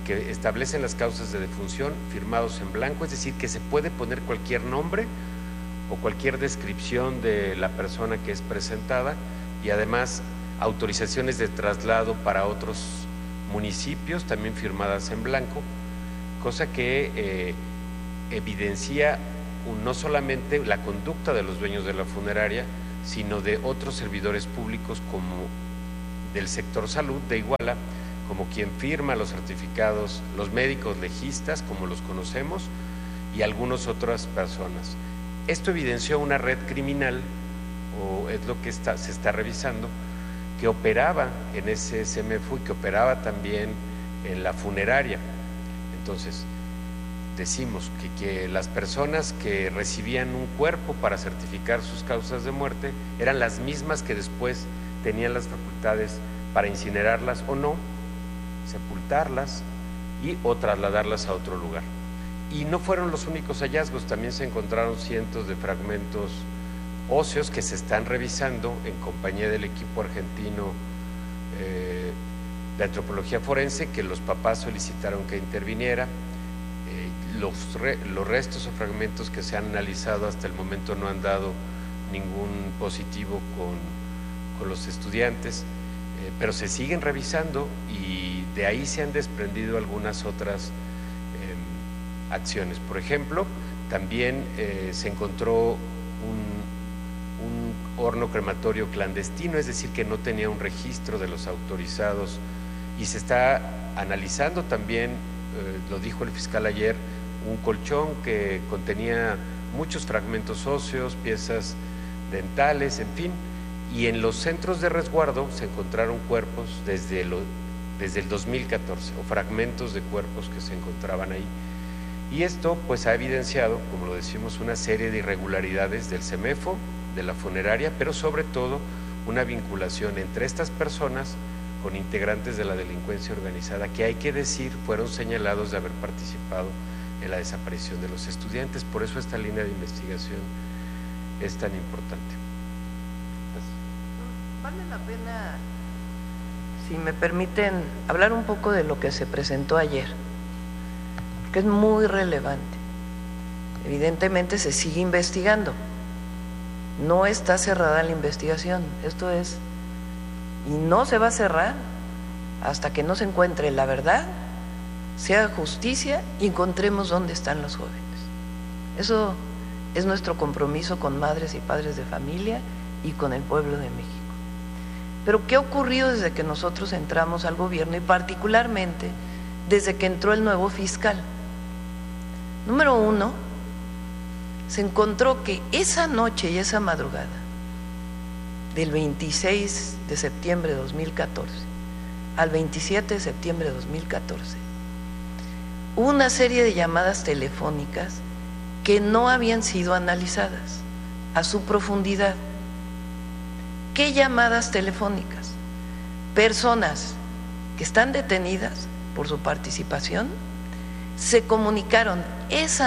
que establecen las causas de defunción firmados en blanco, es decir, que se puede poner cualquier nombre o cualquier descripción de la persona que es presentada, y además autorizaciones de traslado para otros municipios también firmadas en blanco, cosa que evidencia no solamente la conducta de los dueños de la funeraria, sino de otros servidores públicos como del sector salud de Iguala, como quien firma los certificados, los médicos legistas, como los conocemos, y algunas otras personas. Esto evidenció una red criminal, o es lo que se está revisando, que operaba en ese CEMEFO y que operaba también en la funeraria. Entonces, decimos que las personas que recibían un cuerpo para certificar sus causas de muerte eran las mismas que después tenían las facultades para incinerarlas o no, sepultarlas o trasladarlas a otro lugar. Y no fueron los únicos hallazgos, también se encontraron cientos de fragmentos óseos que se están revisando en compañía del equipo argentino de antropología forense, que los papás solicitaron que interviniera. Los restos o fragmentos que se han analizado hasta el momento no han dado ningún positivo con los estudiantes, pero se siguen revisando y de ahí se han desprendido algunas otras acciones. Por ejemplo, también se encontró un horno crematorio clandestino, es decir, que no tenía un registro de los autorizados, y se está analizando también, lo dijo el fiscal ayer, un colchón que contenía muchos fragmentos óseos, piezas dentales, en fin, y en los centros de resguardo se encontraron cuerpos desde el 2014, o fragmentos de cuerpos que se encontraban ahí. Y esto pues ha evidenciado, como lo decimos, una serie de irregularidades del CEMEFO, de la funeraria, pero sobre todo una vinculación entre estas personas con integrantes de la delincuencia organizada, que hay que decir fueron señalados de haber participado en la desaparición de los estudiantes. Por eso esta línea de investigación es tan importante. Vale la pena, si me permiten, hablar un poco de lo que se presentó ayer, porque es muy relevante. Evidentemente se sigue investigando, no está cerrada la investigación, esto es, y no se va a cerrar hasta que no se encuentre la verdad, se haga justicia y encontremos dónde están los jóvenes. Eso es nuestro compromiso con madres y padres de familia y con el pueblo de México. Pero ¿qué ha ocurrido desde que nosotros entramos al gobierno y particularmente desde que entró el nuevo fiscal? Número uno, se encontró que esa noche y esa madrugada del 26 de septiembre de 2014 al 27 de septiembre de 2014 hubo una serie de llamadas telefónicas que no habían sido analizadas a su profundidad. ¿Qué llamadas telefónicas? Personas que están detenidas por su participación se comunicaron esa